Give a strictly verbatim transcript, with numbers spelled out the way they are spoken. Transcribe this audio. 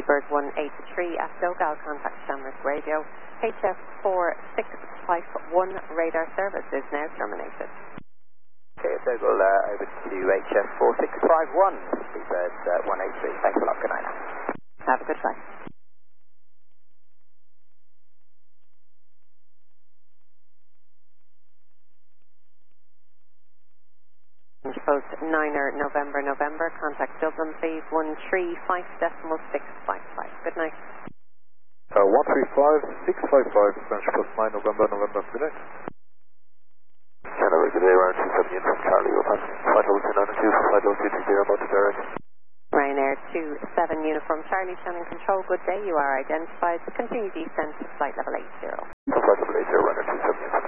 Seabird one eight three at Dogal, contact Shamrock Radio. H F four six five one radar service is now terminated. Okay, Dogal uh, over to H F four six five one, Seabird uh, one eight three. Thanks a lot, good night now. Have a good flight. Post Niner November November, contact Dublin please, one three five decimal six five five. Good night. Uh, one three five six five five, French Post nine November November, good night. Canada, good day, Ryanair two seven from Charlie, we'll pass flight level two nine two, flight level two two zero, about to direct. Ryanair two seven Uniform Charlie, Shannon Control, good day, you are identified. Continue descent to flight level eight zero. Flight level eight zero, Ryanair two seven.